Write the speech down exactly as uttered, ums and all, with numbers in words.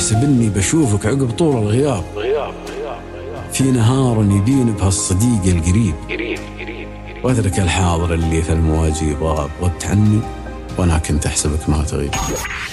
تحسب إني بشوفك عقب طول الغياب، في نهار يبين بهالصديق القريب، وأدرك الحاضر اللي في المواجي ضاب غبت عني وأنا كنت أحسبك ما تغيب.